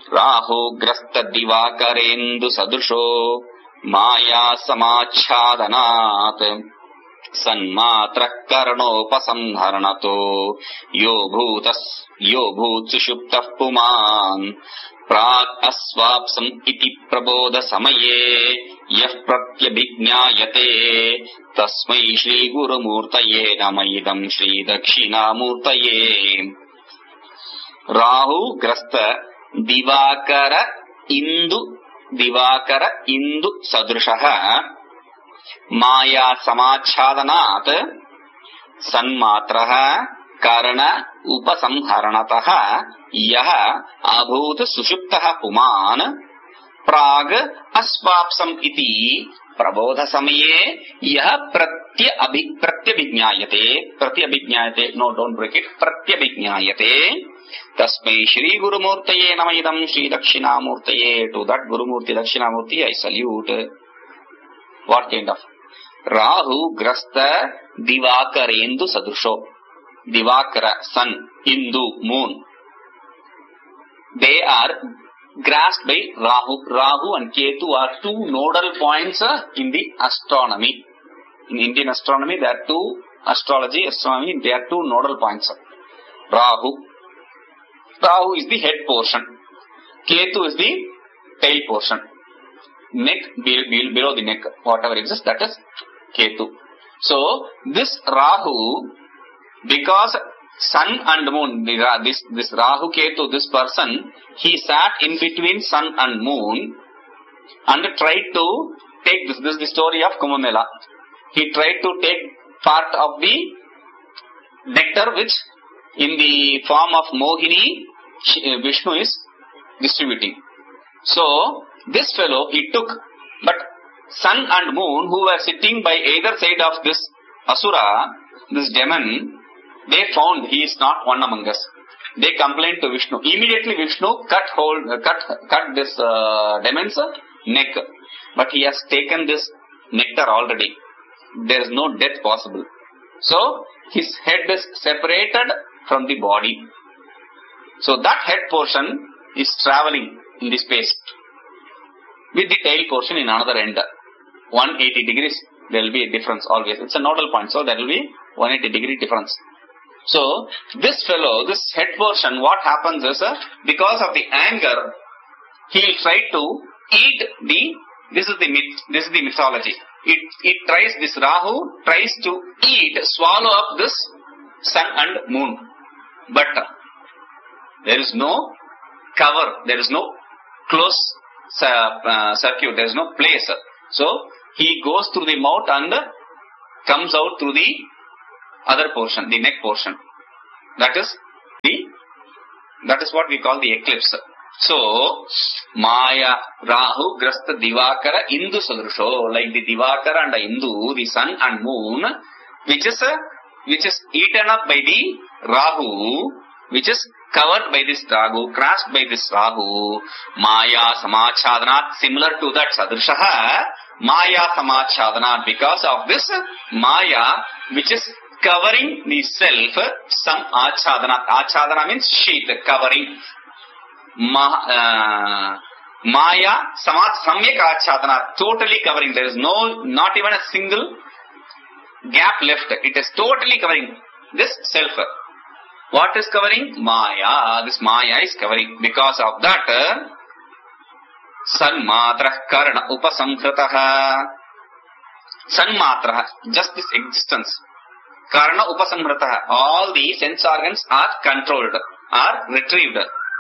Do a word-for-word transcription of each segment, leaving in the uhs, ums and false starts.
राहुग्रस्त दिवाकरेन्दु सदृशो माया समाच्छादनात् सन्मात्रः करणोपसंहरणतो यो भूतस् यो भूत् सुषुप्तः पुमान् प्राक् अस्वाप्सम् इति प्रबोध समये यः प्रत्यभिज्ञायते तस्मै श्री गुरुमूर्तये नमः इदं श्री दक्षिणामूर्तये। राहु ग्रस्त दिवाकर इंदु दिवाकर इंदु सदृशः माया समाच्छादनात् सन्मात्रः कर्ण उपसंहरणतः यः अभूत् सुषुप्तः पुमान् प्राग अस्वाप्सम् इति प्रबोध समये यः प्रत्य अभि प्रत्यभिज्ञायते प्रत्यभिज्ञायते नो डोंट ब्रेक इट प्रत्यभिज्ञायते तस्मै श्री गुरुमूर्तये नमः इदं श्री दक्षिणामूर्तये। To that Gurumurthy Dakshinamurti I salute. What kind of Rahu grasta Divakarendu sadrusho. Divakara, sun, Indu, moon. They are grasped by Rahu. Rahu and Ketu are two nodal points in the astronomy. In Indian astronomy, there are two astrology, astronomy, there are two nodal points. Rahu. Rahu is the head portion. Ketu is the tail portion. Neck, below the neck, whatever exists, that is Ketu. So, this Rahu, because sun and moon, this, this Rahu Ketu, this person, he sat in between sun and moon and tried to take this. This is the story of Kumbh Mela. He tried to take part of the nectar which in the form of Mohini, Vishnu is distributing. So, this fellow he took, but sun and moon who were sitting by either side of this Asura, this demon, they found he is not one among us. They complained to Vishnu. Immediately Vishnu cut hold, uh, cut, cut this uh, demon's neck. But he has taken this nectar already. There is no death possible. So, his head is separated from the body. So, that head portion is traveling in the space. With the tail portion in another end. one hundred eighty degrees, there will be a difference always. It's a nodal point, so there will be one hundred eighty degree difference. So, this fellow, this head portion, what happens is, uh, because of the anger, he will try to eat the, this is the myth, this is the mythology. It, it tries, this Rahu tries to eat, swallow up this sun and moon. But, there is no cover, there is no close uh, circuit, there is no place. So, he goes through the mouth and comes out through the other portion, the neck portion. That is the, that is what we call the eclipse. So, Maya, Rahu, Grasta, Divakara, Indu Sadrusho, like the Divakara and the Indu, the sun and moon, which is, uh, which is eaten up by the Rahu, which is covered by this Rahu, crushed by this Rahu, Maya Samachhadanat, similar to that Sadrishaha, Maya Samachhadanat, because of this Maya, which is covering the self, some Achhadanat. Achhadana means sheath, covering. Ma, uh, Maya Samat Samyak Achhadanat, totally covering. There is no, not even a single gap left. It is totally covering this self. What is covering? Maya. This Maya is covering. Because of that, Sanmatra Karna Upasamhrataha. Sanmatra, just this existence. Karna Upasamhrataha. All the sense organs are controlled, are retrieved.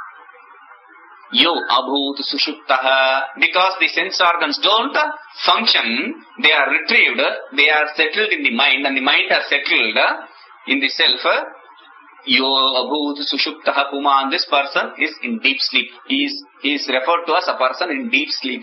Yo Abhut Sushuptaha. Because the sense organs don't function, they are retrieved, they are settled in the mind, and the mind has settled in the self. Yo Abhut Sushuptaha Puman. This person is in deep sleep. He is, he is referred to as a person in deep sleep.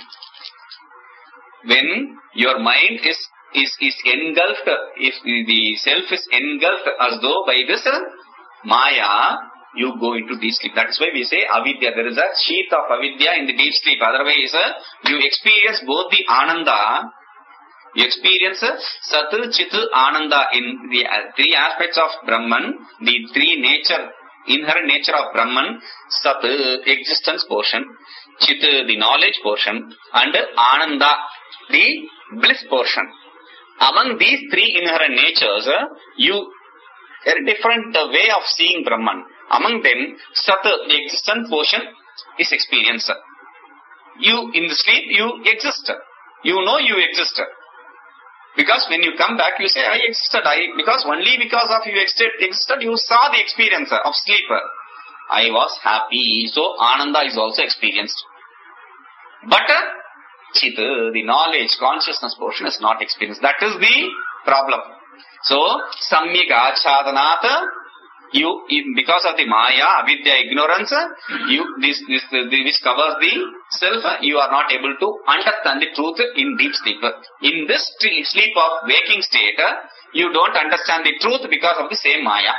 When your mind is, is, is engulfed, if the self is engulfed as though by this Maya, you go into deep sleep. That is why we say avidya. There is a sheath of avidya in the deep sleep. Otherwise, you experience both the ananda, you experience Sat, Chit, Ananda in the three aspects of Brahman, the three nature inherent nature of Brahman, Sat, existence portion, Chit, the knowledge portion, and Ananda, the bliss portion. Among these three inherent natures, you a different way of seeing Brahman. Among them, Sat, the existence portion, is experience. You, in the sleep, you exist. You know you exist. Because when you come back, you say, I existed. I, because only because of you existed, existed, you saw the experience of sleep. I was happy. So, Ananda is also experienced. But, Chit, the knowledge, consciousness portion is not experienced. That is the problem. So, Samyak Achadanat, you, because of the Maya, Avidya, ignorance, you, this, this, which covers the self, you are not able to understand the truth in deep sleep. In this sleep of waking state, you don't understand the truth because of the same Maya.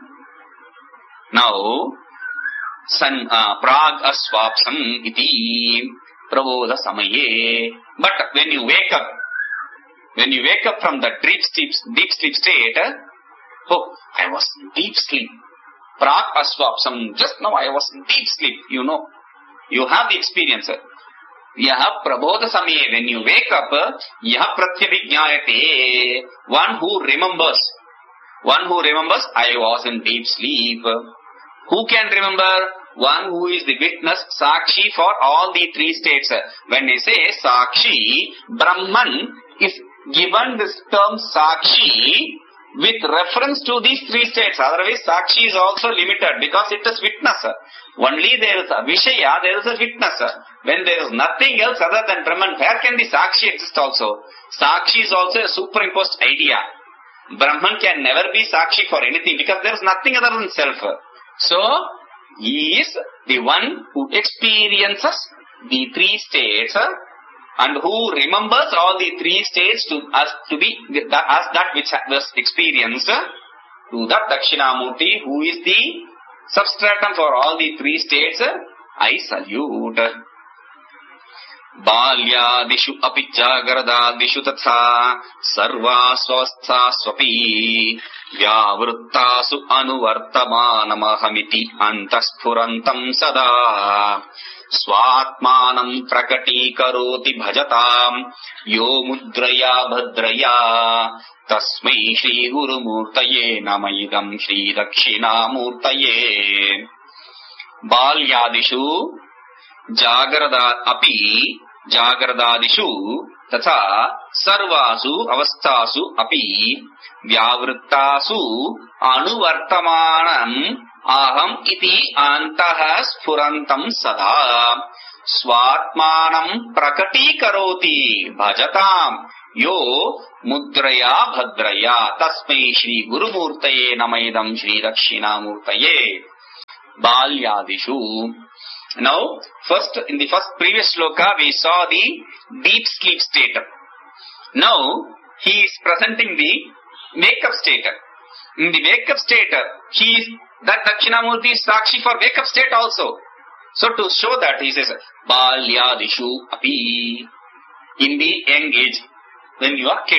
Now, san, uh, prag aswapsam iti prabodha samaye. But when you wake up, when you wake up from the deep sleep, deep sleep state, oh, I was in deep sleep. Prag aswapsam. Just now I was in deep sleep. You know. You have the experience. Yaha prabodha samaye. When you wake up, yaha pratyabhignayate. One who remembers. One who remembers, I was in deep sleep. Who can remember? One who is the witness, Sakshi for all the three states. When they say Sakshi, Brahman is given this term Sakshi with reference to these three states. Otherwise, Sakshi is also limited because it is witness. Only there is a Vishaya, there is a witness. When there is nothing else other than Brahman, where can the Sakshi exist also? Sakshi is also a superimposed idea. Brahman can never be Sakshi for anything because there is nothing other than self. So, he is the one who experiences the three states and who remembers all the three states to as to be as that which was experienced. To that Dakshinamurti, who is the substratum for all the three states, I salute. Balyadishu api jagaradadishu tatha sarva swastha swapi vyavruttasu anuvartamanamahamiti antasphurantam sada swatmanam prakati karoti bhajatam yo mudraya bhadraya tasmai shri guru murtaye namaidam shri dakshina murtaye. Balyadishu jagrada api jagradadishu tatha sarvasu avastasu api vyavruttasu anuvartamanam aham iti antah sphurantam sada swatmanam prakati karoti bhajatam yo mudraya bhadraya tasmai shri guru murtaye namaidam shri dakshina murtaye. Balyadishu. Now, first, in the first previous shloka, we saw the deep sleep state. Now, he is presenting the wake-up state. In the wake-up state, he is, that Dakshinamurti is Sakshi for wake-up state also. So, to show that, he says, Balyadishu api. In the young age, when you are kid.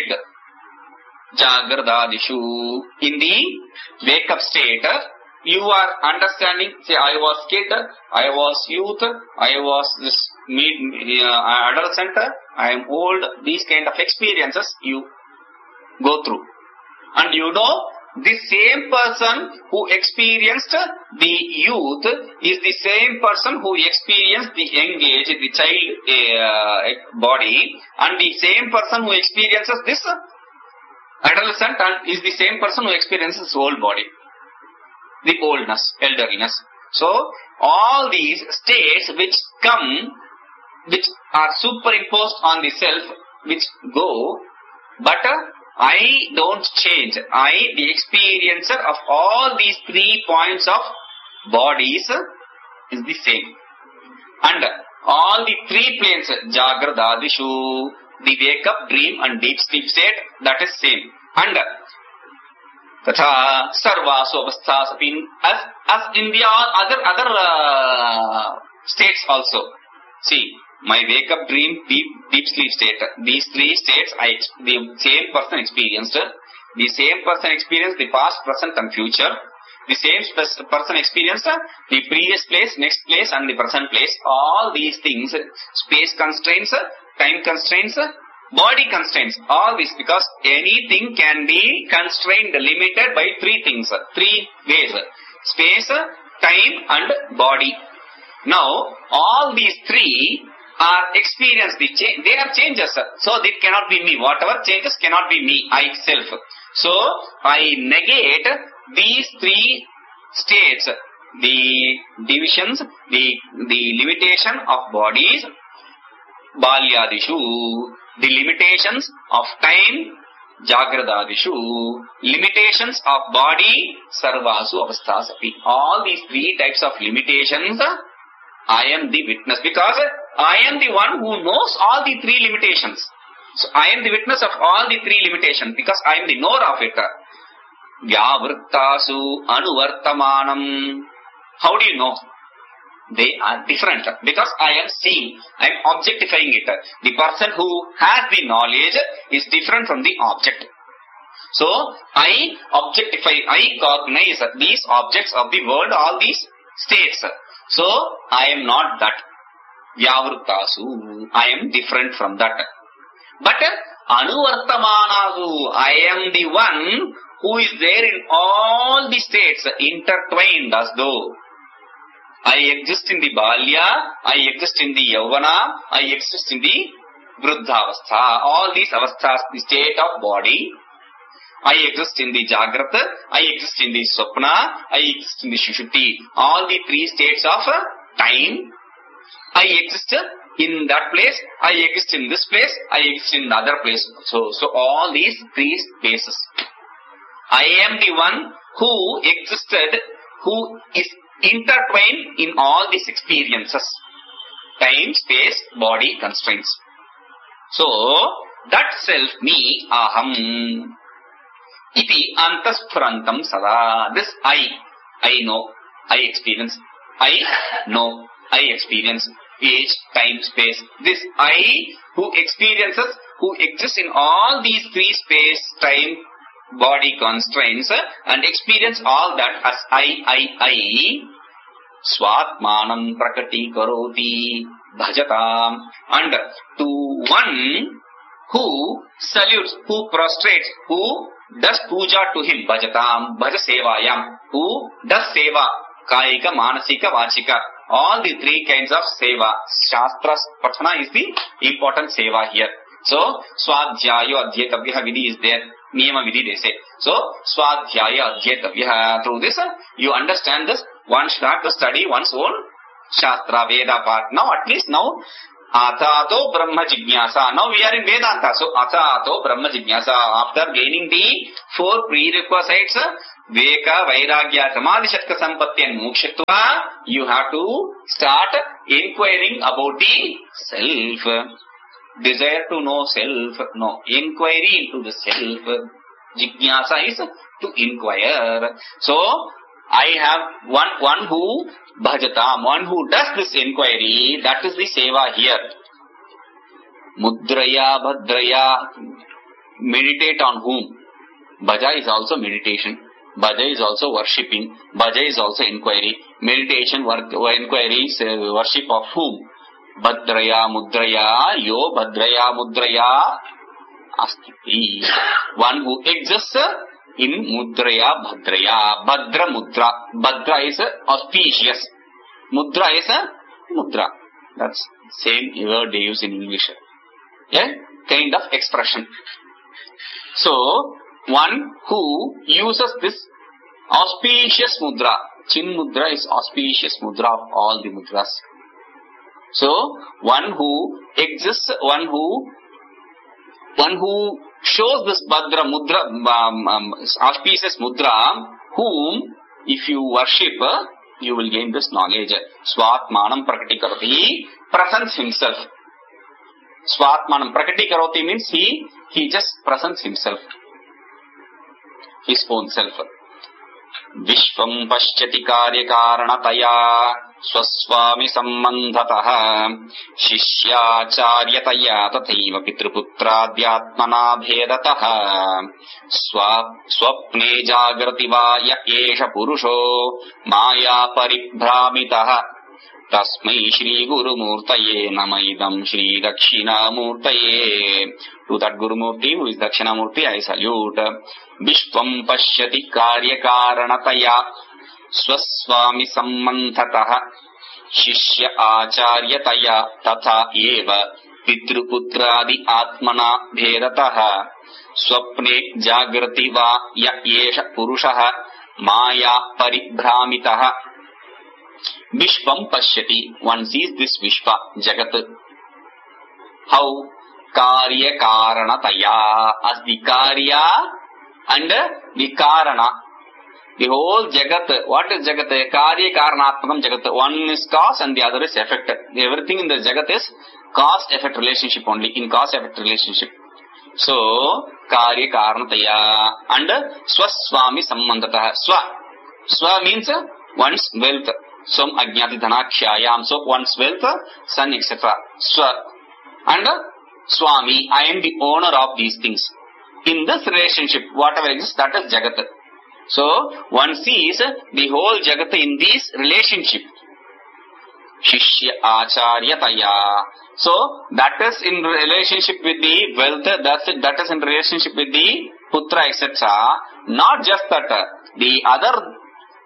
Jagradadishu. In the wake-up state, you are understanding, say, I was kid, I was youth, I was this mid, uh, adolescent, I am old, these kind of experiences you go through. And you know, the same person who experienced the youth is the same person who experienced the young age, the child uh, body, and the same person who experiences this adolescent and is the same person who experiences old body. The oldness, elderliness. So, all these states which come, which are superimposed on the self, which go, but uh, I don't change. I, the experiencer of all these three points of bodies, is the same. And all the three planes, Jagradadishu, the wake up, dream and deep sleep state, that is same. And Tatha sarvasu avasthas apin, as, as in the other, other uh, states also. See, my wake up, dream, deep, deep sleep state, these three states, I, the same person experienced. The same person experienced the past, present and future. The same person experienced the previous place, next place and the present place. All these things, space constraints, time constraints, body constraints, all this, because anything can be constrained, limited by three things, three ways. Space, time and body. Now, all these three are experienced, the cha- they are changes. So, it cannot be me. Whatever changes cannot be me, I self. So, I negate these three states, the divisions, the, the limitation of bodies, balyadishu, the limitations of time, jagradadishu, limitations of body, sarvasu avastasapi. All these three types of limitations, I am the witness, because I am the one who knows all the three limitations. So, I am the witness of all the three limitations, because I am the knower of it. Vyavrittasu anuvartamanam. How do you know? They are different, because I am seeing, I am objectifying it. The person who has the knowledge is different from the object. So, I objectify, I cognize these objects of the world, all these states. So, I am not that. Vyavrittasu, I am different from that. But anuvartamanasu, I am the one who is there in all the states, intertwined as though. I exist in the balya, I exist in the yavana, I exist in the vruddhavastha. All these avasthas, the state of body. I exist in the jagrata, I exist in the swapna, I exist in the shushupti. All the three states of time. I exist in that place, I exist in this place, I exist in the other place. So, so all these three spaces. I am the one who existed, who is intertwined in all these experiences. Time, space, body, constraints. So, that self, me, aham, iti antasphurantam sada. This I, I know, I experience, I know, I experience. Age, time, space. This I who experiences, who exists in all these three space, time, body constraints and experience all that as I, I, I. Swatmanam prakati karoti bhajatam. And to one who salutes, who prostrates, who does puja to him, bhajatam, bhaja sevayam, who does seva, kaika, manasika, vachika. All the three kinds of seva. Shastra's patana is the important seva here. So, swadhyaya adhyetavya vidhi is there. Niyama vidhi they say. So, swadhyaya adhyetavya. Through this, you understand this. One should have to study one's own Shastra, Veda part. Now, at least now, Athato Brahma Jignasa. Now we are in Vedanta. So, Athato Brahma Jignasa. After gaining the four prerequisites, Veka, Vairagya, Samadhi, Shatka, Sampatti and Mokshatva, you have to start inquiring about the self. Desire to know self. No. Inquiry into the self. Jignasa is to inquire. So, I have one, one who bhajatam, one who does this inquiry, that is the seva here. Mudraya, bhadraya, meditate on whom? Bhaja is also meditation. Bhaja is also worshipping. Bhaja is also inquiry. Meditation, work, inquiry, worship of whom? Bhadraya, mudraya, yo bhadraya, mudraya, astiti. One who exists in mudraya, bhadraya. Bhadra, mudra. Bhadra is auspicious. Mudra is a mudra. That's same word they use in English. Yeah? Kind of expression. So, one who uses this auspicious mudra. Chin mudra is auspicious mudra of all the mudras. So, one who exists, one who, one who shows this Bhadra mudra, um, um, auspicious mudra, whom, if you worship, you will gain this knowledge. Swatmanam prakati karoti, presents himself. Swatmanam prakati karoti means he, he just presents himself. His own self. Vishvam paschati karya karanataya स्वस्वामि सम्बन्धतः शिष्याचार्यतया तथैव पितृपुत्राद्यात्मना भेदतः स्वप्ने जागृति वा य एष पुरुषो माया परिभ्रामितः तस्मै श्री गुरुमूर्तये नमैदं श्री दक्षिणामूर्तये. To that Gurumurti who is Dakshinamurti I salute. Vishvam pashyati karyakaranataya swaswami sammantatah shishya acharyataya tatha eva pitruputradi atmana bhedatah swapne jagrati va ya yesha purushah maya paribhramitah. Vishvam pashyati, one sees this Vishva, Jagat. How? Karya karanataya, as the Karya and the Karana. The whole Jagat, what is Jagat? Karya karanatmakam Jagat. One is cause and the other is effect. Everything in the Jagat is cause-effect relationship only, in cause-effect relationship. So, Karya karanataya and Swaswami Sammantatah. Swa. Swa means one's wealth. Som Ajnati Dhanakshayam, so one's wealth, son, et cetera. Swa. And Swami, I am the owner of these things. In this relationship, whatever exists, that is Jagat. So, one sees the whole Jagat in this relationship. Shishya Acharyataya. So, that is in relationship with the wealth, that's it, that is in relationship with the Putra, et cetera. Not just that, the other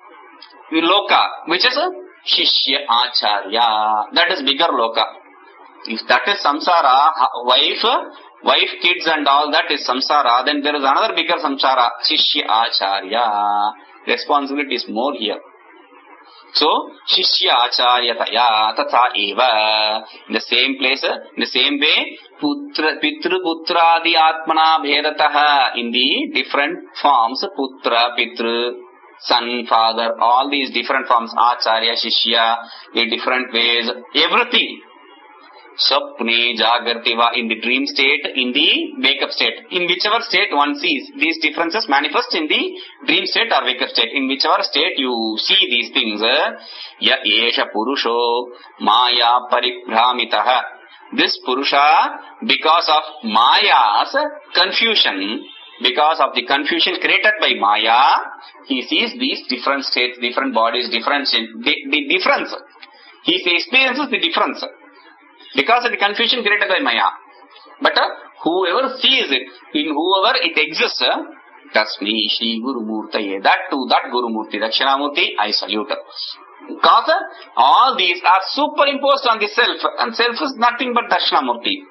Loka, which is a Shishya Acharya. That is bigger Loka. If that is samsara, wife, wife, kids and all that is samsara, then there is another bigger samsara, Shishya Acharya. Responsibility is more here. So, Shishya Acharyataya tatha eva. In the same place, in the same way, Putra, Pitru, Putradi Atmana Bhedataha. In the different forms, Putra, Pitru, son, father, all these different forms, Acharya, Shishya, in different ways, everything. Swapne Jagartiva, in the dream state, in the wake-up state. In whichever state one sees, these differences manifest in the dream state or wake-up state. In whichever state you see these things, ya esha purusho maya paribhramitah. This purusha, because of maya's confusion, because of the confusion created by maya, he sees these different states, different bodies, different, the, the difference. He experiences the difference. Because of the confusion created by Maya. But uh, whoever sees it, in whoever it exists, uh, Tasmi Shri Guru Murtaye, that too, that Guru Murti, Dakshinamurti, I salute. Because uh, all these are superimposed on the self, and self is nothing but Dakshinamurti.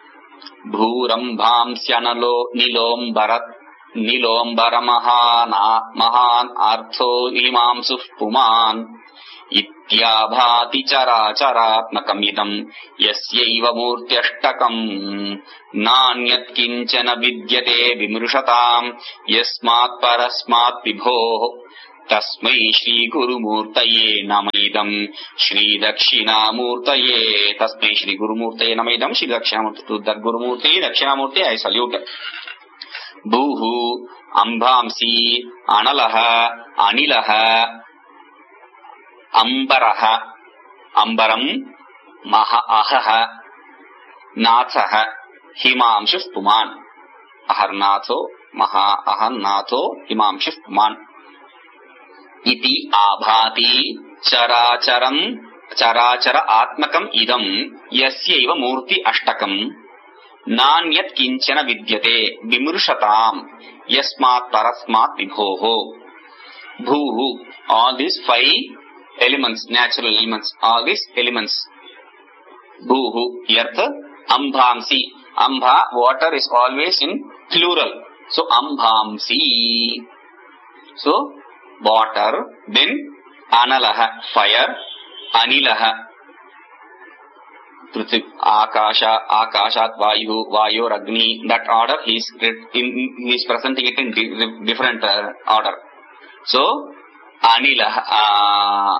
Bhuram Bhamsyanalo Nilom Bharat Nilom Mahana Mahan Artho Imamsuf Puman Ityabhati Chara Charatmakam Idam Yasyaiva Murtyashtakam Nanyat Kinchana Vidyate Vimrushatam Yasmat Parasmat Vibho Tasmai Shri Guru Murtaye Namaidam Shri Dakshinamurtaye. Tasmai Shri Guru Murtaye Namaidam Shri Dakshinamurtaye. To that Guru Murti, Dakshinamurti, I salute. Bhuhu Ambhamsi Analaha Anilaha Ambaraha Ambaram Maha Ahaha Nathaha Himamshif Puman. Aharnatho Maha Aharnatho Himamshif Puman. Iti abhati characharam charachara atmakam idam yasyaiva murti ashtakam nanyat kinchana vidyate vimrushatam yasmat parasmat vibhoho. Bhuhu, all these five elements, natural elements, all these elements. Bhuhu, earth. Ambhamsi, ambha, water is always in plural. So ambhamsi. So water, then analaha, fire, anilaha, prithvi, akasha, akashat, vayu, vayu, agni. That order he is in, he is presenting it in di- different uh, order. So anilaha, uh,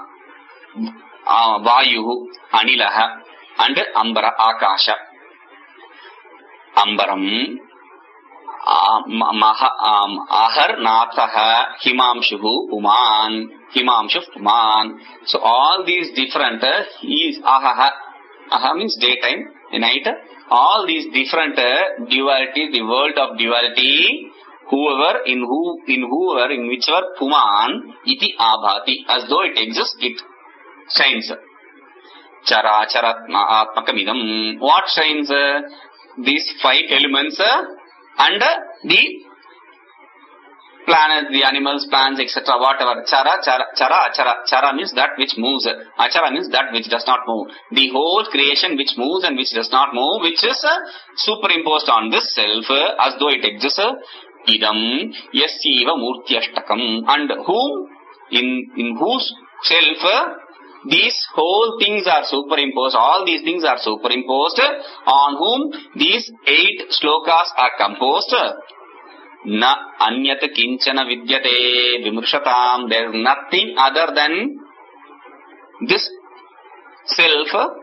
uh, vayu, anilaha, and ambara, akasha. Ambaram, Maha, um, Ahar Nathaha Himamshuhu Puman, Himamshu Puman. So all these different, uh, is Ahaha. Aha means daytime, night. All these different uh, dualities, the world of duality, whoever, in who, in whoever, in whichever Puman, iti abhati, as though it exists, it shines. Chara charatma atmakamidam. What shines? Uh, these five elements uh, and uh, the planets, the animals, plants, et cetera. Whatever. Chara, chara, chara, chara. Chara means that which moves. Achara means that which does not move. The whole creation which moves and which does not move, which is uh, superimposed on this self uh, as though it exists. Uh, idam yassiva murtyashtakam. And whom, in, in whose self, uh, these whole things are superimposed, all these things are superimposed, on whom these eight shlokas are composed. Na anyat kinchana vidyate vimrshatam. There is nothing other than this self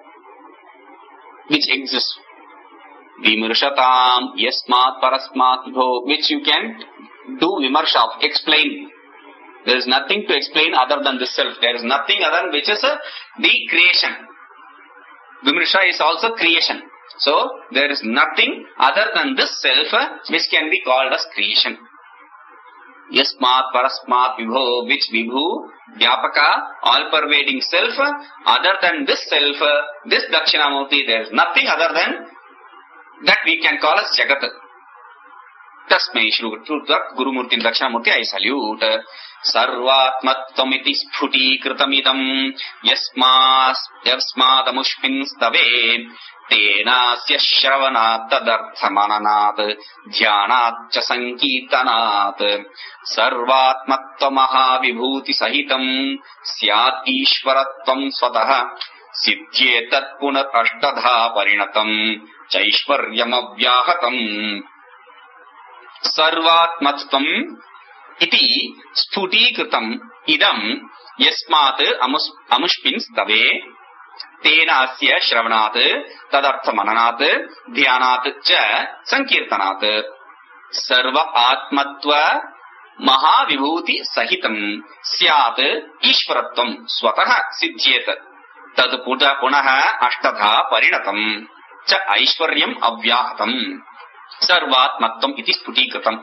which exists. Vimrshatam yasmat parasmat bho, which you can do vimarsha of, explain. There is nothing to explain other than this self. There is nothing other than which is uh, the creation. Vimrsha is also creation. So, there is nothing other than this self uh, which can be called as creation. Yasmat parasmat vibho, which vibhu, vyapaka, all-pervading self, uh, other than this self, uh, this Dakshinamurti, there is nothing other than that we can call as Jagat. Tasmai Shri Gurumurti Dakshinamurti, I salute. Sarvatmattamiti sphuti kritamidam yasmas yasmadamushpin stave tenasya shravanat tadarthamananat dhyanat cha sankirtanat sarvatmattamaha vibhuti sahitam syat ishvaratvam swatah siddhyetat punat ashtadha parinatam chaishvaryam avyahatam. Sarvatmattam iti sphutikritam idam yasmat amus, amushpin stave tenasya shravanat tadartha mananat dhyanat cha sankirtanat sarva atmatva mahavibhuti sahitam syat ishvaratvam swatah siddhyet tad punaha ashtadha parinatam cha aishwaryam avyahatam. Sarvatmattam iti sphutikritam.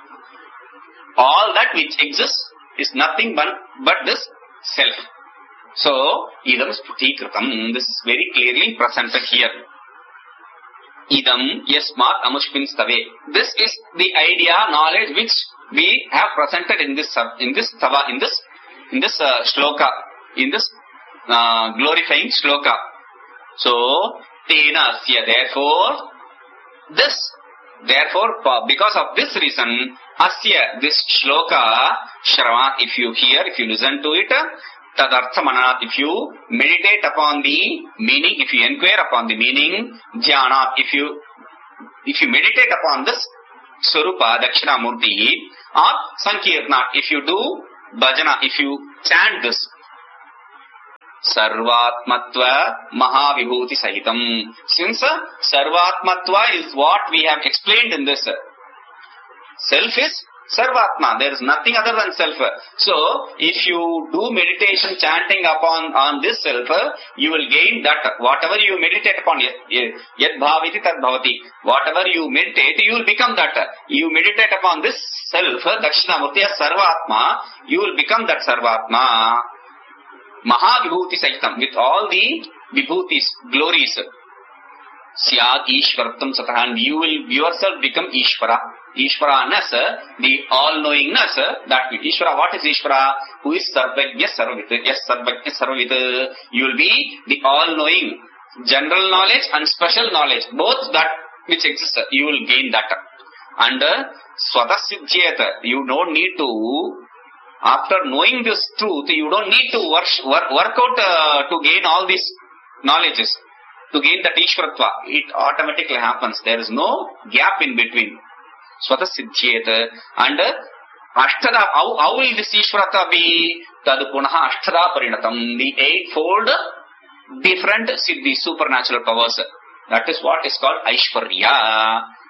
All that which exists is nothing but, but this self. So, idam sphutikritam. This is very clearly presented here. Idam yasmat amushpin stave. This is the idea, knowledge which we have presented in this in this stava, in this in this uh, shloka, in this uh, glorifying shloka. So, tena asya. Therefore, this. Therefore, because of this reason, asya, this shloka, shravanat, if you hear, if you listen to it, tadartha mananat, if you meditate upon the meaning, if you inquire upon the meaning, dhyanat, if you, if you meditate upon this Swarupa, Dakshinamurti, or Sankirtanat, if you do bhajana, if you chant this, Sarvatmatva Mahavibhuti Sahitam. Since uh, Sarvatmatva is what we have explained in this. Self is Sarvatma. There is nothing other than self. So, if you do meditation chanting upon on this self, you will gain that. Whatever you meditate upon, Yad Bhaviti Tad Bhavati. Whatever you meditate, you will become that. You meditate upon this self, Dakshinamurti as Sarvatma, you will become that Sarvatma. Mahavibhuti Sahitam, with all the vibhutis, glories. Syat Ishvarattam Satah, and you will yourself become Ishvara. Ishvara-ness, the all-knowingness, that with Ishvara, what is Ishvara? Who is Sarvagya Sarvavit? Yes, Sarvagya Sarvavit. You will be the all-knowing, general knowledge and special knowledge, both that which exists, you will gain that. And Swatah Siddhyet, you don't need to. After knowing this truth, you don't need to work, work, work out uh, to gain all these knowledges, to gain that Ishvaratva. It automatically happens. There is no gap in between. Swatah Siddhyet. And uh, Ashtada, how, how will this Ishvarata be? Tad punaha Ashtada parinatam. The eightfold different siddhi, supernatural powers. That is what is called Aishwarya.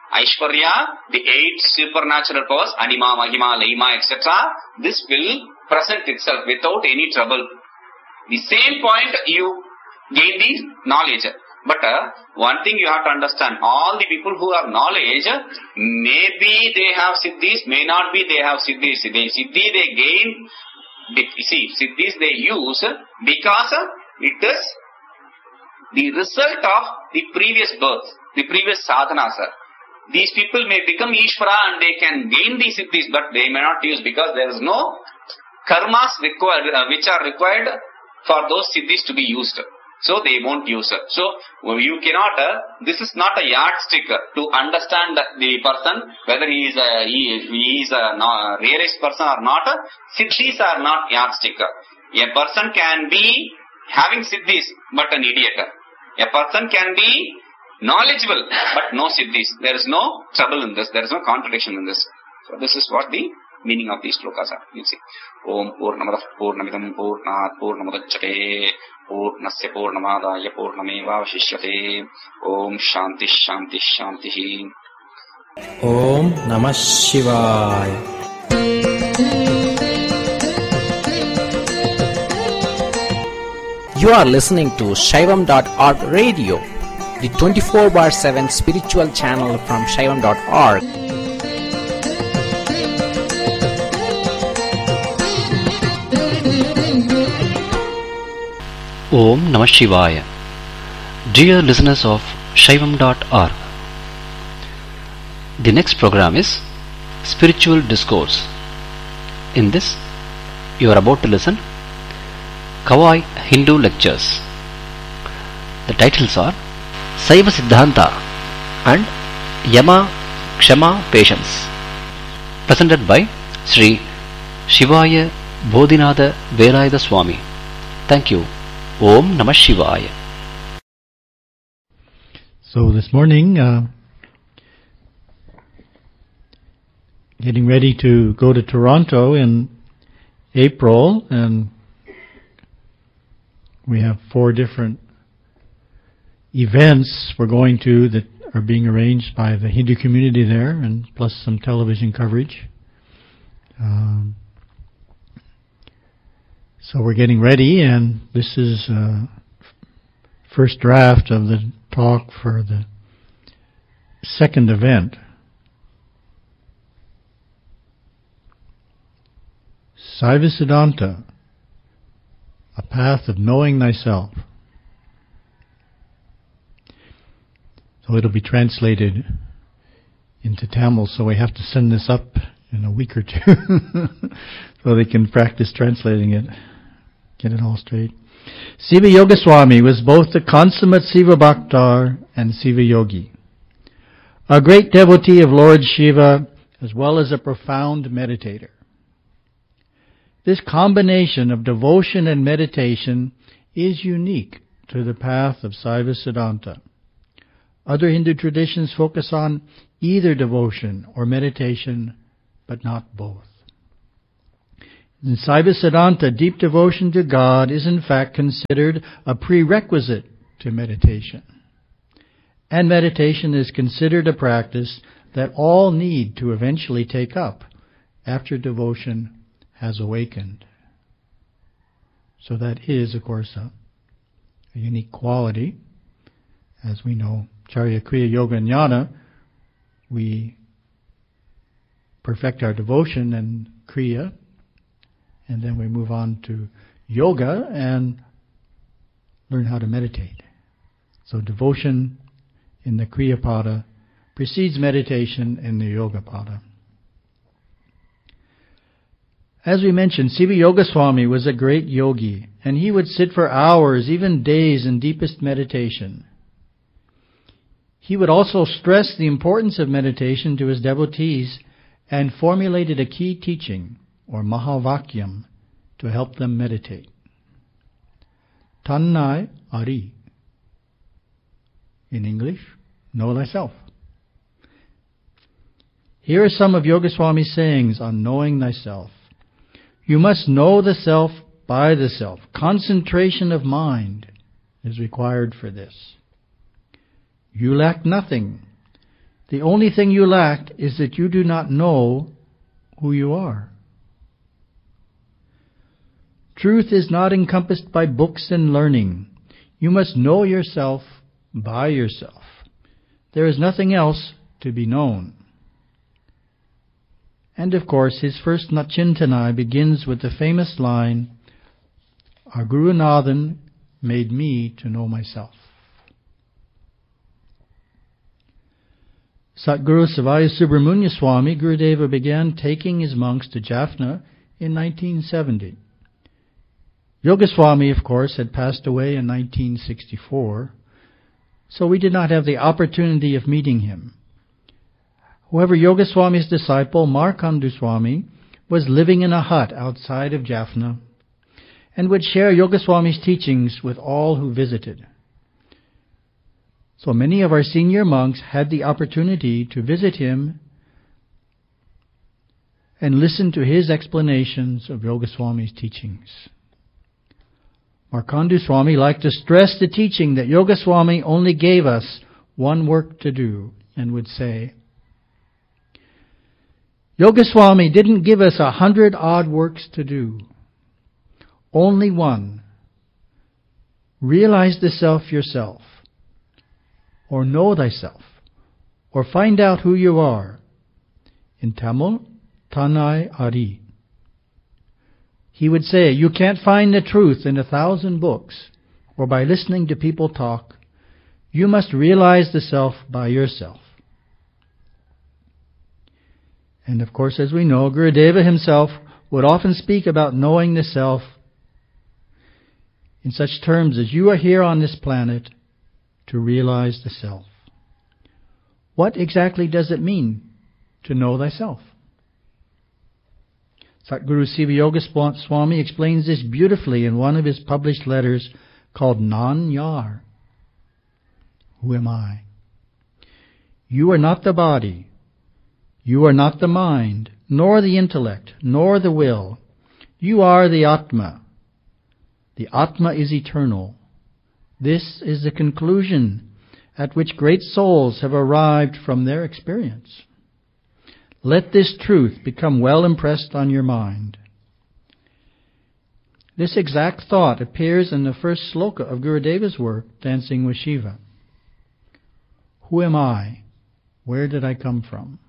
Aishwarya, the eight supernatural powers, Anima, Mahima, Lahima, et cetera, this will present itself without any trouble. The same point you gain the knowledge. But uh, one thing you have to understand, all the people who have knowledge, maybe they have siddhis, may not be they have siddhis. They, siddhi they gain, see, siddhis they use because it is the result of the previous birth, the previous sadhana, sir. These people may become Ishvara and they can gain these siddhis, but they may not use because there is no karmas required, uh, which are required for those siddhis to be used. So they won't use it. So you cannot, uh, this is not a yardstick to understand the person, whether he is a, he, he is a no, realized person or not. Siddhis are not yardstick. A person can be having siddhis, but an idiot. A person can be knowledgeable, but no siddhis. There is no trouble in this. There is no contradiction in this. So this is what the meaning of these shlokas are. You see. Om Purnamadah Purnamidam Purnat Purnamudachyate Purnasya Purnamadaya Purnameva Vashishyate. Om Shanti Shanti Shanti. Om Namah Shivaya. You are listening to Shaivam dot org radio, the twenty-four bar seven spiritual channel from Shaivam dot org. Om Namah Shivaya. Dear listeners of Shaivam dot org, the next program is Spiritual Discourse. In this, you are about to listen Kawai Hindu Lectures. The titles are Saiva Siddhanta and Yama Kshama Patience, presented by Sri Shivaya Bodhinatha Velayatha Swami. Thank you. Om Namah Shivaya. So this morning, uh, getting ready to go to Toronto in April, and we have four different events we're going to that are being arranged by the Hindu community there, and plus some television coverage. Um, So we're getting ready, and this is uh, first draft of the talk for the second event. Saiva Siddhanta, a path of knowing thyself. So it'll be translated into Tamil, so we have to send this up in a week or two so they can practice translating it. Get it all straight. Siva Yogaswami was both a consummate Siva Bhaktar and Siva Yogi, a great devotee of Lord Shiva as well as a profound meditator. This combination of devotion and meditation is unique to the path of Saiva Siddhanta. Other Hindu traditions focus on either devotion or meditation, but not both. In Saiva Siddhanta, deep devotion to God is in fact considered a prerequisite to meditation. And meditation is considered a practice that all need to eventually take up after devotion has awakened. So that is, of course, a, a unique quality. As we know, Charya, Kriya, Yoga, and Jnana, we perfect our devotion and Kriya, and then we move on to yoga and learn how to meditate. So devotion in the Kriya Pada precedes meditation in the Yoga Pada. As we mentioned, Siva Yogaswami was a great yogi, and he would sit for hours, even days, in deepest meditation. He would also stress the importance of meditation to his devotees and formulated a key teaching, or Mahavakyam, to help them meditate. Tannai Ari. In English, know thyself. Here are some of Yogaswami's sayings on knowing thyself. You must know the self by the self. Concentration of mind is required for this. You lack nothing. The only thing you lack is that you do not know who you are. Truth is not encompassed by books and learning. You must know yourself by yourself. There is nothing else to be known. And of course, his first Nachintanai begins with the famous line, "Our Guru Nathan made me to know myself." Satguru Savaya Subramanya Swami, Gurudeva began taking his monks to Jaffna in nineteen seventy. Yogaswami, of course, had passed away in nineteen sixty-four, so we did not have the opportunity of meeting him. However, Yogaswami's disciple, Markandu Swami, was living in a hut outside of Jaffna and would share Yogaswami's teachings with all who visited. So many of our senior monks had the opportunity to visit him and listen to his explanations of Yogaswami's teachings. Markandu Swami liked to stress the teaching that Yogaswami only gave us one work to do and would say, Yogaswami didn't give us a hundred odd works to do. Only one. Realize the self yourself, or know thyself, or find out who you are. In Tamil, Tanai Ari. He would say, you can't find the truth in a thousand books, or by listening to people talk. You must realize the self by yourself. And of course, as we know, Gurudeva himself would often speak about knowing the self in such terms as you are here on this planet to realize the self. What exactly does it mean to know thyself? Satguru Siva Yoga Swami explains this beautifully in one of his published letters called Nan Yar. Who am I? You are not the body. You are not the mind, nor the intellect, nor the will. You are the Atma. The Atma is eternal. This is the conclusion at which great souls have arrived from their experience. Let this truth become well impressed on your mind. This exact thought appears in the first sloka of Gurudeva's work, Dancing with Shiva. Who am I? Where did I come from?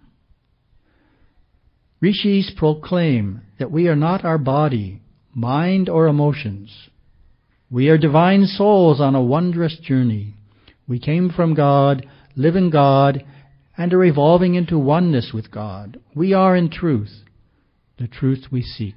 Rishis proclaim that we are not our body, mind, or emotions. We are divine souls on a wondrous journey. We came from God, live in God, and are evolving into oneness with God. We are in truth, the truth we seek.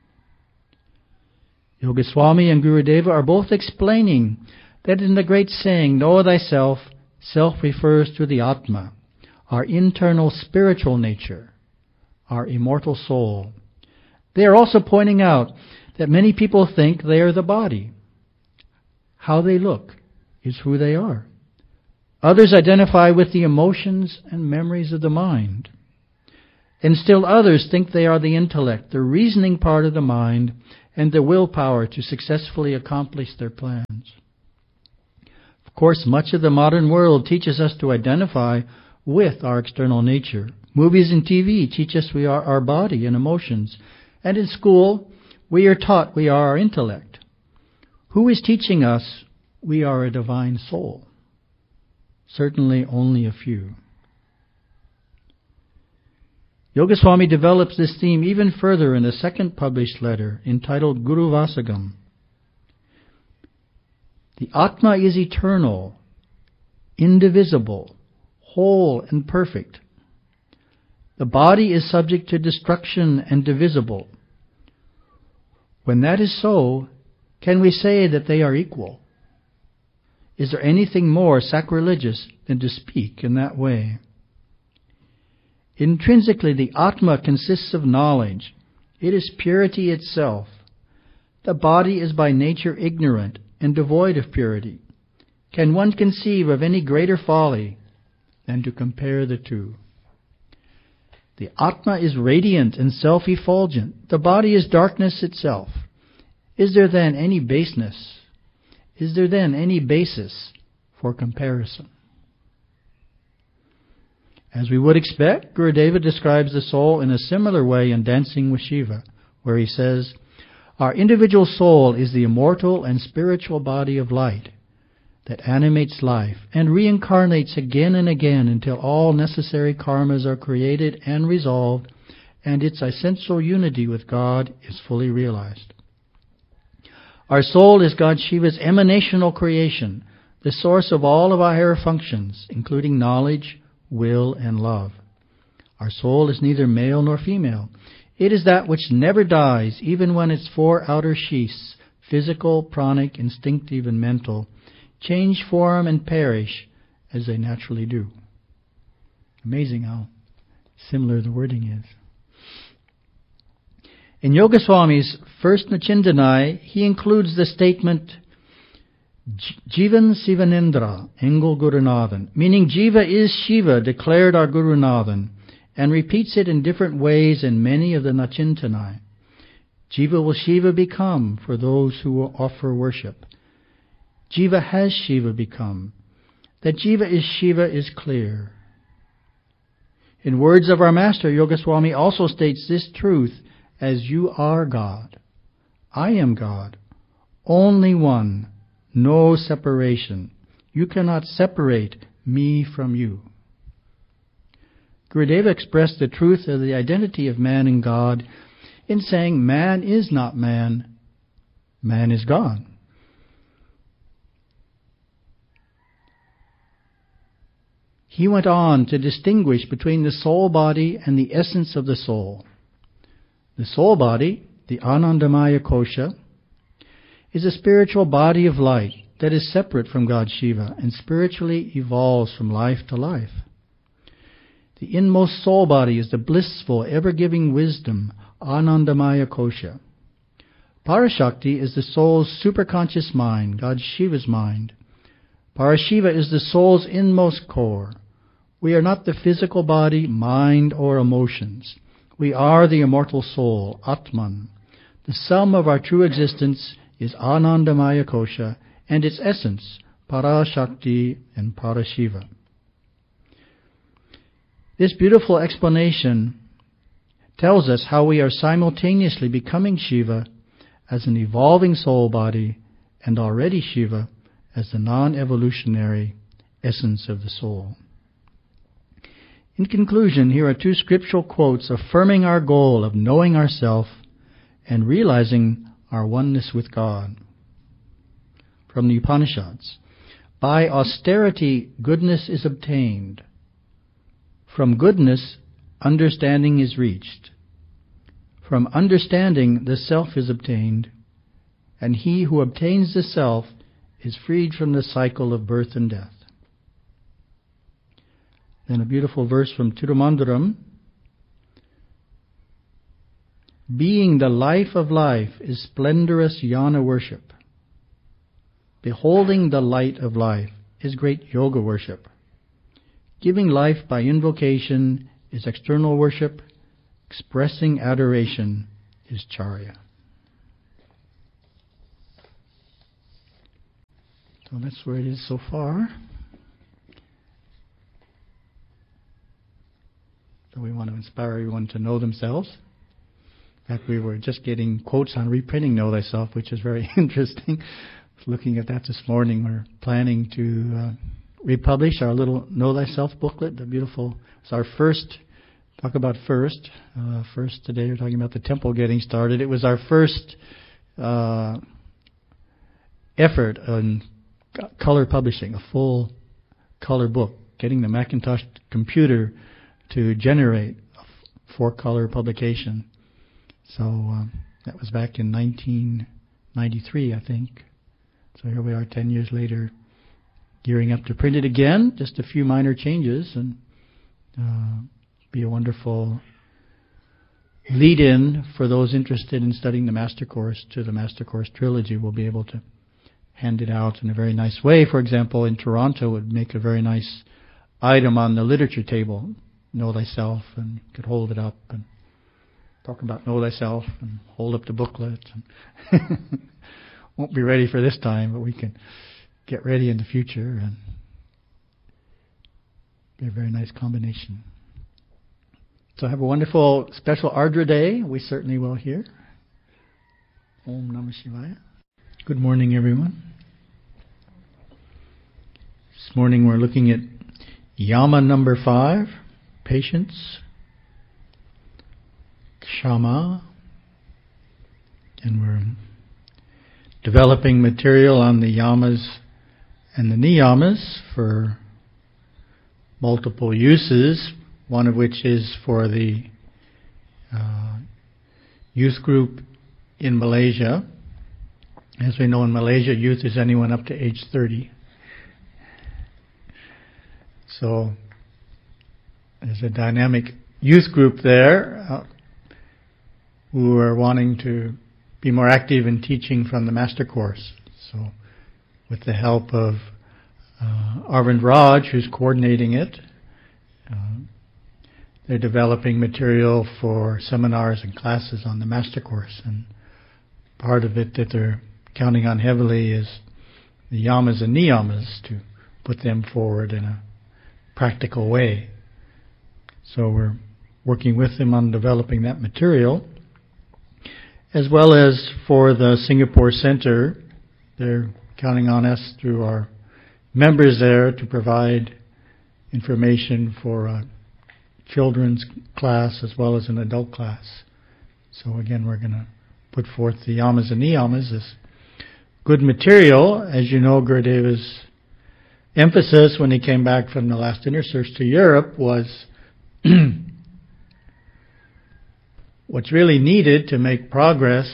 Yogaswami and Gurudeva are both explaining that in the great saying, know thyself, self refers to the Atma, our internal spiritual nature, our immortal soul. They are also pointing out that many people think they are the body. How they look is who they are. Others identify with the emotions and memories of the mind. And still others think they are the intellect, the reasoning part of the mind, and the willpower to successfully accomplish their plans. Of course, much of the modern world teaches us to identify with our external nature. Movies and T V teach us we are our body and emotions. And in school, we are taught we are our intellect. Who is teaching us we are a divine soul? Certainly only a few. Yogaswami develops this theme even further in a second published letter entitled Guru Vasagam. The Atma is eternal, indivisible, whole and perfect. The body is subject to destruction and divisible. When that is so, can we say that they are equal? Is there anything more sacrilegious than to speak in that way? Intrinsically, the Atma consists of knowledge. It is purity itself. The body is by nature ignorant and devoid of purity. Can one conceive of any greater folly than to compare the two? The Atma is radiant and self-effulgent. The body is darkness itself. Is there then any baseness? Is there then any basis for comparison? As we would expect, Gurudeva describes the soul in a similar way in Dancing with Shiva, where he says, "Our individual soul is the immortal and spiritual body of light that animates life and reincarnates again and again until all necessary karmas are created and resolved and its essential unity with God is fully realized. Our soul is God Shiva's emanational creation, the source of all of our higher functions, including knowledge, will, and love. Our soul is neither male nor female. It is that which never dies, even when its four outer sheaths, physical, pranic, instinctive, and mental, change form and perish as they naturally do." Amazing how similar the wording is. In Yogaswami's first Nachindanai, he includes the statement, Jivan Sivanendra, Engel Gurunathan, meaning Jiva is Shiva, declared our Gurunathan, and repeats it in different ways in many of the Nachintanai. Jiva will Shiva become for those who will offer worship. Jiva has Shiva become. That Jiva is Shiva is clear. In words of our master, Yogaswami also states this truth, as you are God. I am God. Only one. No separation. You cannot separate me from you. Gurudeva expressed the truth of the identity of man and God in saying man is not man, man is God. He went on to distinguish between the soul body and the essence of the soul. The soul body, the Anandamaya Kosha, is a spiritual body of light that is separate from God Shiva and spiritually evolves from life to life. The inmost soul body is the blissful, ever-giving wisdom, Anandamaya Kosha. Parashakti is the soul's superconscious mind, God Shiva's mind. Parashiva is the soul's inmost core. We are not the physical body, mind, or emotions. We are the immortal soul, Atman. The sum of our true existence is Anandamaya Kosha, and its essence, Parashakti and Parashiva. This beautiful explanation tells us how we are simultaneously becoming Shiva as an evolving soul body and already Shiva as the non-evolutionary essence of the soul. In conclusion, here are two scriptural quotes affirming our goal of knowing ourself and realizing our oneness with God. From the Upanishads, "By austerity goodness is obtained. From goodness understanding is reached. From understanding the self is obtained, and he who obtains the self is freed from the cycle of birth and death." Then a beautiful verse from Tirumandaram. "Being the life of life is splendorous jnana worship. Beholding the light of life is great yoga worship. Giving life by invocation is external worship. Expressing adoration is charya." So that's where it is so far. So we want to inspire everyone to know themselves. In fact, we were just getting quotes on reprinting Know Thyself, which is very interesting. I was looking at that this morning. We're planning to uh, republish our little Know Thyself booklet. The beautiful, it's our first, talk about first. Uh, first today we're talking about the temple getting started. It was our first uh, effort on color publishing, a full color book, getting the Macintosh computer to generate a four-color publication. So um, that was back in nineteen ninety-three, I think. So here we are ten years later, gearing up to print it again, just a few minor changes, and uh, be a wonderful lead-in for those interested in studying the Master Course to the Master Course Trilogy. We'll be able to hand it out in a very nice way. For example, in Toronto, it would make a very nice item on the literature table, Know Thyself, and you could hold it up and talk about Know Thyself and hold up the booklet. And won't be ready for this time, but we can get ready in the future. And Be a very nice combination. So have a wonderful special Ardra Day. We certainly will here. Om Namah Shivaya. Good morning, everyone. This morning we're looking at Yama number five, patience, Kshama, and we're developing material on the yamas and the niyamas for multiple uses, one of which is for the uh, youth group in Malaysia. As we know, in Malaysia, youth is anyone up to age thirty. So there's a dynamic youth group there uh, who are wanting to be more active in teaching from the Master Course. So with the help of uh, Arvind Raj, who's coordinating it, uh, they're developing material for seminars and classes on the Master Course. And part of it that they're counting on heavily is the yamas and niyamas, to put them forward in a practical way. So we're working with them on developing that material, as well as for the Singapore Center. They're counting on us through our members there to provide information for a children's class as well as an adult class. So again, we're going to put forth the yamas and niyamas as good material. As you know, Gurudeva's emphasis when he came back from the last inner search to Europe was what's really needed to make progress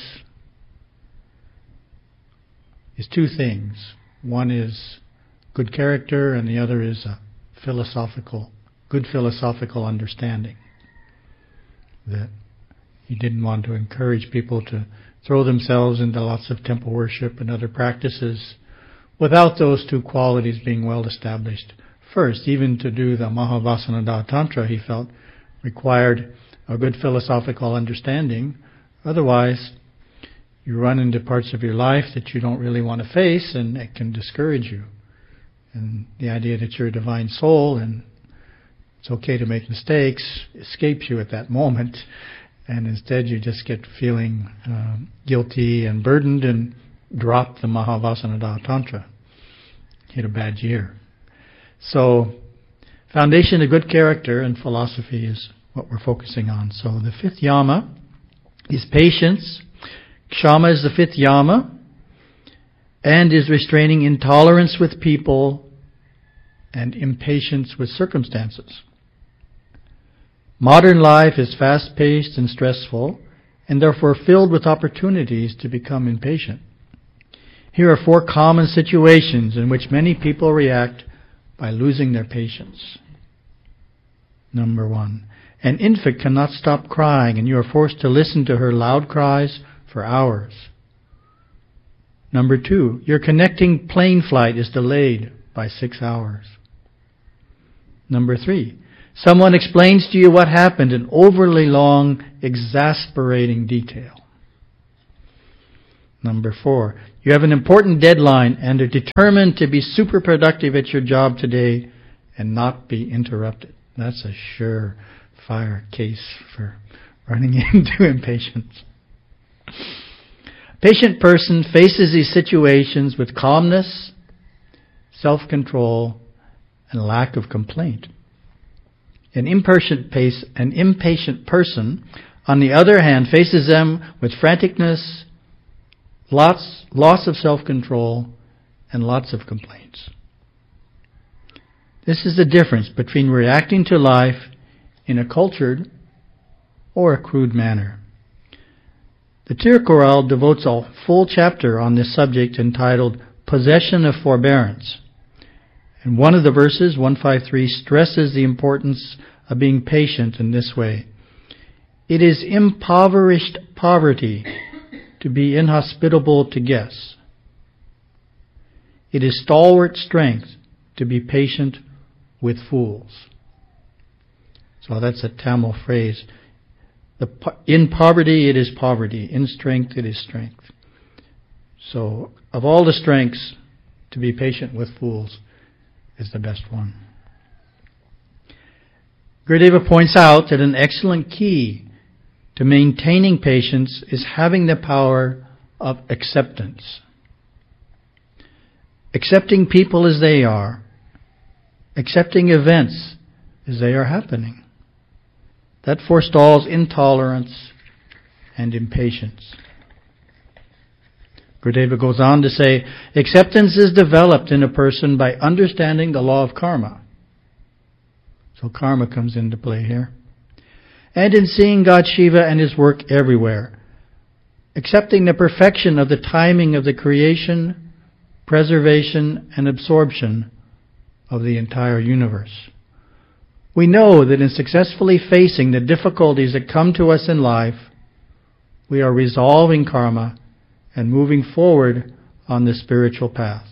is two things. One is good character, and the other is a philosophical, good philosophical understanding. That he didn't want to encourage people to throw themselves into lots of temple worship and other practices without those two qualities being well established first. Even to do the Mahavasanada Tantra, he felt, required a good philosophical understanding. Otherwise, you run into parts of your life that you don't really want to face, and it can discourage you. And the idea that you're a divine soul and it's okay to make mistakes escapes you at that moment, and instead you just get feeling uh, guilty and burdened and drop the Mahavasanada Tantra. Hit a bad year. So, foundation of good character and philosophy is what we're focusing on. So the fifth yama is patience. Kshama is the fifth yama, and is restraining intolerance with people and impatience with circumstances. Modern life is fast-paced and stressful, and therefore filled with opportunities to become impatient. Here are four common situations in which many people react by losing their patience. Number one, an infant cannot stop crying, and you are forced to listen to her loud cries for hours. Number two, your connecting plane flight is delayed by six hours. Number three, someone explains to you what happened in overly long, exasperating detail. Number four, you have an important deadline and are determined to be super productive at your job today and not be interrupted. That's a sure-fire case for running into impatience. A patient person faces these situations with calmness, self-control, and lack of complaint. An impatient, pace, an impatient person, on the other hand, faces them with franticness, lots, loss of self-control, and lots of complaints. This is the difference between reacting to life in a cultured or a crude manner. The Tirukkural devotes a full chapter on this subject entitled Possession of Forbearance. And one of the verses, one fifty-three, stresses the importance of being patient in this way. It is impoverished poverty to be inhospitable to guests. It is stalwart strength to be patient with fools. So that's a Tamil phrase. The, in poverty it is poverty. In strength it is strength. So of all the strengths, to be patient with fools is the best one. Gurudeva points out that an excellent key to maintaining patience is having the power of acceptance. Accepting people as they are. Accepting events as they are happening. That forestalls intolerance and impatience. Gurudeva goes on to say, acceptance is developed in a person by understanding the law of karma. So karma comes into play here. And in seeing God Shiva and His work everywhere. Accepting the perfection of the timing of the creation, preservation, and absorption of the entire universe. We know that in successfully facing the difficulties that come to us in life, we are resolving karma and moving forward on the spiritual path.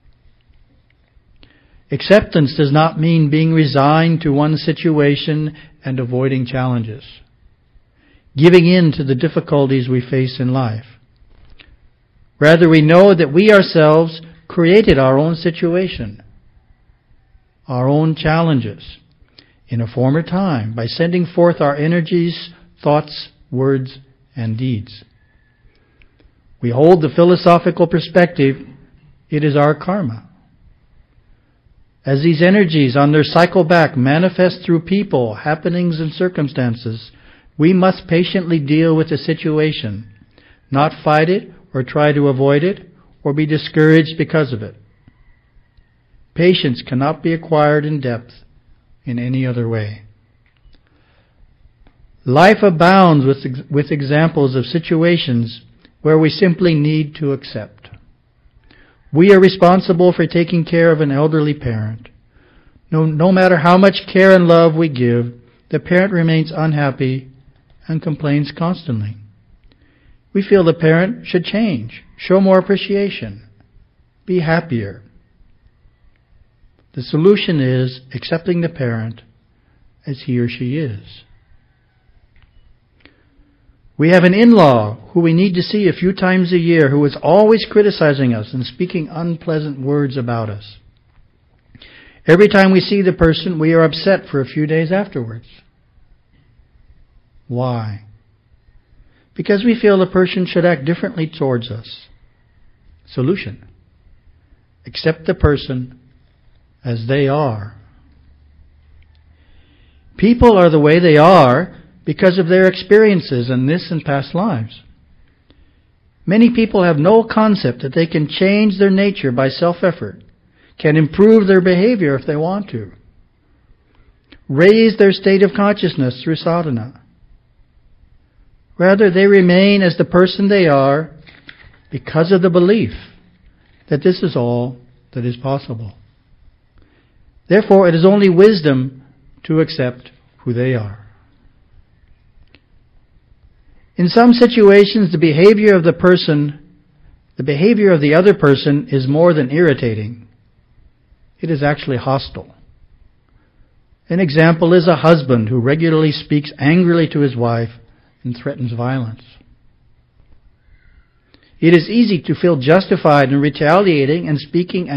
Acceptance does not mean being resigned to one situation and avoiding challenges, giving in to the difficulties we face in life. Rather, we know that we ourselves created our own situation, our own challenges, in a former time by sending forth our energies, thoughts, words, and deeds. We hold the philosophical perspective, it is our karma. As these energies on their cycle back manifest through people, happenings, and circumstances, we must patiently deal with the situation, not fight it or try to avoid it or be discouraged because of it. Patience cannot be acquired in depth in any other way. Life abounds with, with examples of situations where we simply need to accept. We are responsible for taking care of an elderly parent. No, no matter how much care and love we give, the parent remains unhappy and complains constantly. We feel the parent should change, show more appreciation, be happier. The solution is accepting the parent as he or she is. We have an in-law who we need to see a few times a year who is always criticizing us and speaking unpleasant words about us. Every time we see the person, we are upset for a few days afterwards. Why? Because we feel the person should act differently towards us. Solution: accept the person as they are. People are the way they are because of their experiences in this and past lives. Many people have no concept that they can change their nature by self-effort, can improve their behavior if they want to, raise their state of consciousness through sadhana. Rather, they remain as the person they are because of the belief that this is all that is possible. Therefore, it is only wisdom to accept who they are. In some situations, the behavior of the person, the behavior of the other person is more than irritating. It is actually hostile. An example is a husband who regularly speaks angrily to his wife and threatens violence. It is easy to feel justified in retaliating and speaking